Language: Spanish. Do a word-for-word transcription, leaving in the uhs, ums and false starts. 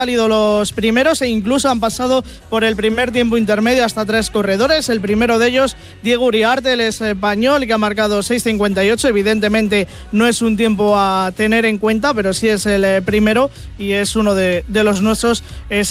salido los primeros e incluso han pasado por el primer tiempo intermedio hasta tres corredores. El primero de ellos, Diego Uriarte, el español, que ha marcado seis cincuenta y ocho. Evidentemente no es un tiempo a tener en cuenta, pero sí es el primero y es uno de, de los nuestros. Es